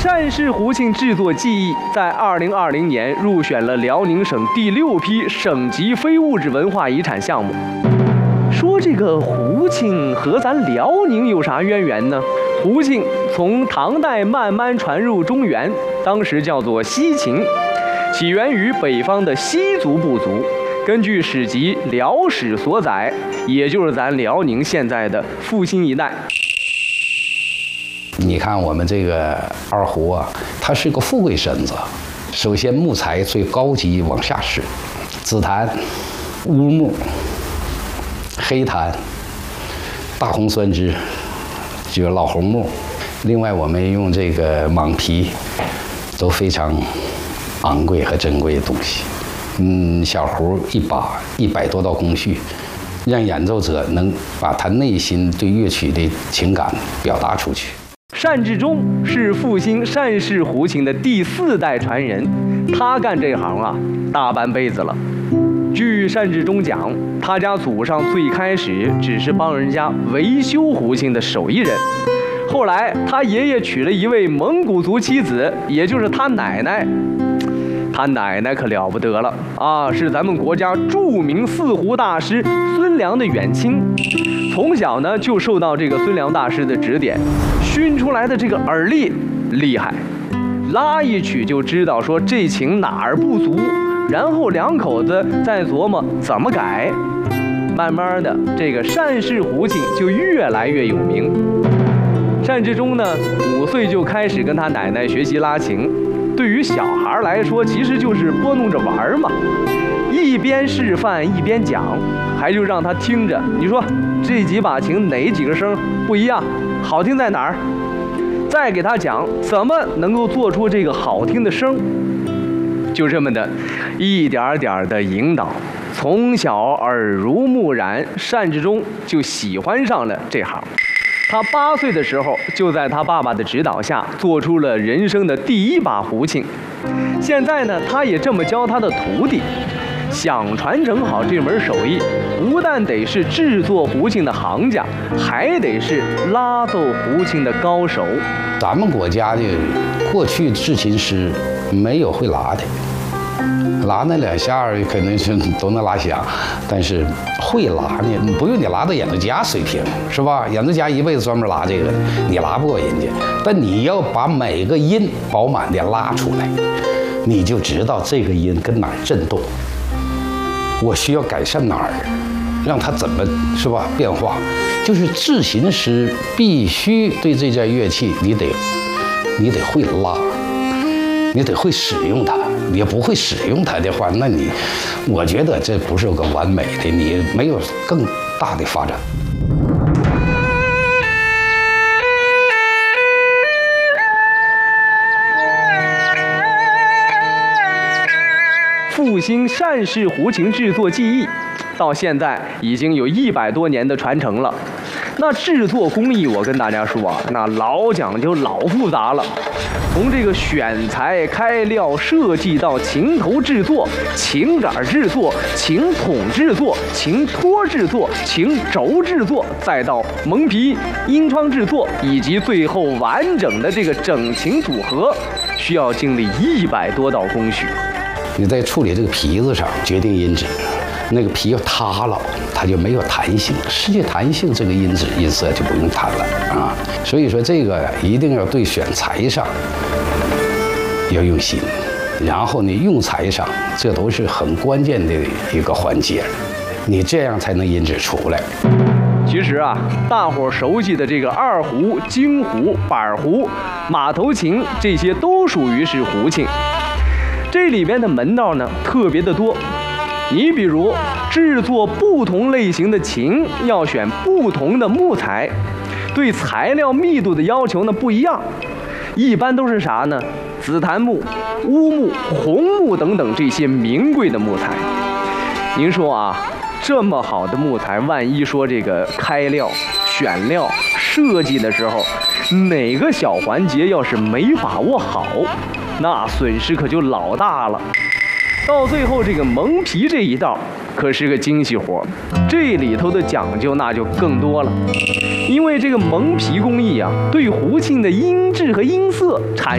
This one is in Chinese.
单氏胡磬制作技艺在2020年入选了辽宁省第6批省级非物质文化遗产项目。说这个胡磬和咱辽宁有啥渊源呢？胡磬从唐代慢慢传入中原，当时叫做西秦，起源于北方的西族部族。根据史籍《辽史》所载，也就是咱辽宁现在的阜新一带。 你看我们这个二胡啊，它是个富贵身子。首先木材最高级往下使，紫檀、乌木、黑檀、大红酸枝，就是老红木。另外我们用这个蟒皮，都非常昂贵和珍贵的东西。小胡一把100多道工序，让演奏者能把他内心对乐曲的情感表达出去。 单志忠是阜新单氏胡磬的第4代传人，他干这行啊大半辈子了。据单志忠讲，他家祖上最开始只是帮人家维修胡磬的手艺人，后来他爷爷娶了一位蒙古族妻子，也就是他奶奶。他奶奶可了不得了啊，是咱们国家著名4胡大师孙良的远亲。从小呢就受到这个孙良大师的指点，熏出来的这个耳力厉害，拉一曲就知道说这琴哪儿不足，然后2口子再琢磨怎么改。慢慢的，这个单氏胡磬就越来越有名。单志忠呢5岁就开始跟他奶奶学习拉琴。对于小孩来说，其实就是拨弄着玩嘛，一边示范一边讲，还就让他听着，你说这几把琴哪几个声不一样，好听在哪儿，再给他讲怎么能够做出这个好听的声。就这么的一点点的引导，从小耳濡目染，单志忠就喜欢上了这行。他8岁的时候，就在他爸爸的指导下，做出了人生的第1把胡磬。现在呢，他也这么教他的徒弟。想传承好这门手艺，不但得是制作胡磬的行家，还得是拉奏胡磬的高手。 咱们国家的过去制琴师没有会拉的，拉那2下可能是都能拉响，但是会拉呢，不用你拉到演奏家水平，是吧？演奏家一辈子专门拉这个的，你拉不过人家。但你要把每个音饱满的拉出来，你就知道这个音跟哪儿震动，我需要改善哪儿，让它怎么是吧变化。就是制琴师必须对这件乐器，你得会拉，你得会使用它。你要不会使用它的话，那我觉得这不是个完美的，你没有更大的发展。 阜新单氏胡磬制作技艺，到现在已经有100多年的传承了。那制作工艺，我跟大家说啊，那老讲究老复杂了。从这个选材、开料、设计到琴头制作、琴杆制作、琴筒制作、琴托制作、琴轴制作，再到蒙皮、音窗制作，以及最后完整的这个整琴组合，需要经历100多道工序。 你在处理这个皮子上决定音质，那个皮要塌了，它就没有弹性，失去弹性，这个音色就不用弹了啊。所以说这个一定要对选材上要用心，然后呢用材上，这都是很关键的一个环节，你这样才能音质出来。 其实啊，大伙熟悉的这个二胡、京胡、板胡、马头琴，这些都属于是胡磬。这里边的门道呢特别的多。你比如制作不同类型的琴，要选不同的木材，对材料密度的要求呢不一样。一般都是啥呢？紫檀木、乌木、红木等等这些名贵的木材。您说啊，这么好的木材，万一说这个开料、选料、设计的时候，哪个小环节要是没把握好，那损失可就老大了。到最后这个蒙皮这一道可是个精细活，这里头的讲究那就更多了。因为这个蒙皮工艺啊，对胡磬的音质和音色产